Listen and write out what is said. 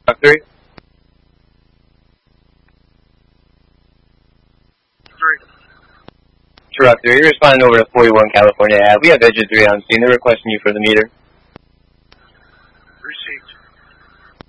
Truck 3? 3. Truck 3, you're responding over to 41 California Ave. We have Edge 3 on scene. They're requesting you for the meter.